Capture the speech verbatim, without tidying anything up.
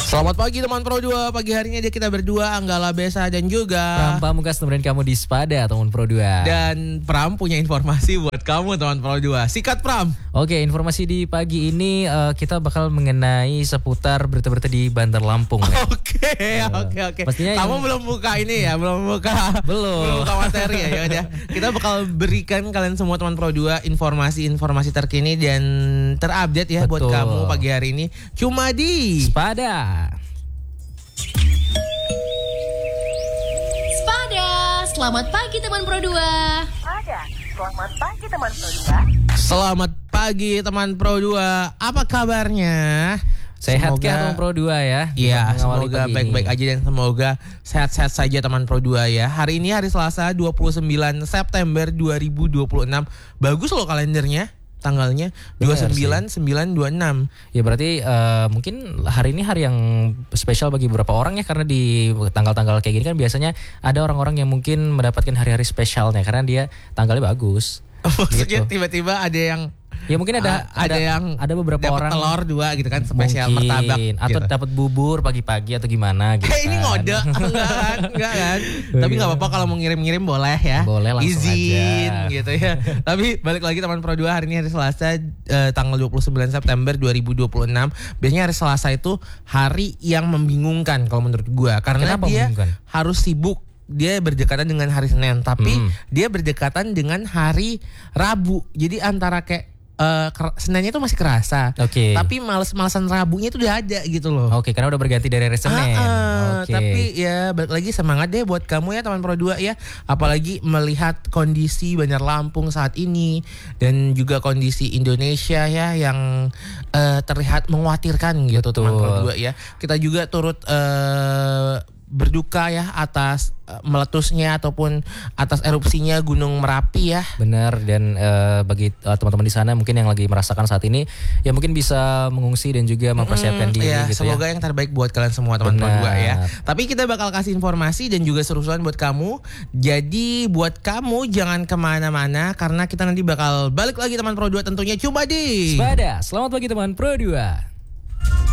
Selamat pagi teman Pro dua. Pagi harinya dia kita berdua, Anggala Besa dan juga Pram Pamungkas temenin kamu di Spada teman Pro dua. Dan Pram punya informasi buat kamu teman Pro dua. Sikat Pram. Oke, informasi di pagi ini uh, kita bakal mengenai seputar berita-berita di Bandar Lampung. Oke, oke, oke. Pastinya kamu yang... belum buka ini ya, belum buka. Belum. Belum buka materi ya. Ya udah. Kita bakal berikan kalian semua teman Pro dua informasi-informasi terkini dan terupdate ya. Betul. Buat kamu pagi hari ini. Cuma di Spada. Spada, selamat pagi teman Pro dua. Spada, selamat pagi teman Pro dua. Selamat pagi teman Pro dua. Apa kabarnya? Sehat semoga, kah teman Pro dua ya? Iya, semoga baik-baik aja dan semoga sehat-sehat saja teman Pro dua ya. Hari ini hari Selasa dua puluh sembilan September dua ribu dua puluh enam. Bagus loh kalendernya. Tanggalnya dua puluh sembilan sembilan dua puluh enam. Ya berarti uh, mungkin hari ini hari yang spesial bagi beberapa orang ya, karena di tanggal-tanggal kayak gini kan biasanya ada orang-orang yang mungkin mendapatkan hari-hari spesialnya karena dia tanggalnya bagus. Maksudnya gitu. Tiba-tiba ada yang ya mungkin ada uh, ada, ada yang ada beberapa dapat orang telur dua gitu kan, spesial mungkin, martabak atau gitu. dapat bubur pagi-pagi atau gimana gitu. Kayak ini kan. ngode enggak kan? Enggak kan? Tapi enggak apa-apa kalau mau ngirim-ngirim boleh ya. Boleh, langsung izin aja. gitu ya. Tapi balik lagi teman Pro dua, hari ini hari Selasa eh, tanggal dua puluh sembilan September dua ribu dua puluh enam. Biasanya hari Selasa itu hari yang membingungkan kalau menurut gua karena Kenapa dia membingungkan? harus sibuk. Dia berdekatan dengan hari Senin, tapi Hmm. dia berdekatan dengan hari Rabu. Jadi antara kayak uh, Seninnya itu masih kerasa, Oke. tapi males-malesan Rabunya itu udah ada gitu loh. Oke, karena udah berganti dari hari Senin. Ah, ah, Oke. Tapi ya balik lagi semangat deh buat kamu ya teman Pro dua ya. Apalagi melihat kondisi Bandar Lampung saat ini dan juga kondisi Indonesia ya yang uh, terlihat mengkhawatirkan gitu. Betul. Teman Pro dua ya. Kita juga turut uh, berduka ya atas uh, meletusnya ataupun atas erupsinya Gunung Merapi ya. Benar, dan uh, bagi uh, teman-teman di sana mungkin yang lagi merasakan saat ini ya mungkin bisa mengungsi dan juga mempersiapkan Hmm, diri ya, gitu semoga ya. yang terbaik buat kalian semua teman Pro Benar. dua ya. Tapi kita bakal kasih informasi dan juga seru-seruan buat kamu. Jadi buat kamu jangan kemana-mana karena kita nanti bakal balik lagi teman Pro dua tentunya cuma di Spada, selamat pagi teman Pro dua.